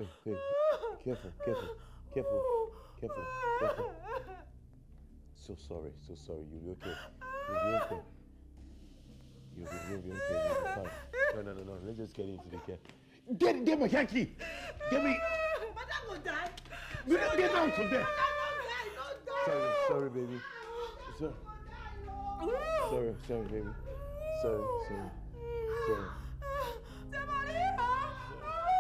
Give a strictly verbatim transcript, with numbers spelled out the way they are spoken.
Hey, hey, careful, careful, careful, careful, careful. So sorry, so sorry. You'll be okay. You'll be okay. You'll be, you'll be okay. You'll be fine. No, no, no, no. Let's just get into the care. Get, get my car key. Get me. Madam will die. Get, get out from there. Madam will die. Don't die. Sorry, sorry, baby. Sorry, sorry, sorry, baby. Sorry, sorry, sorry.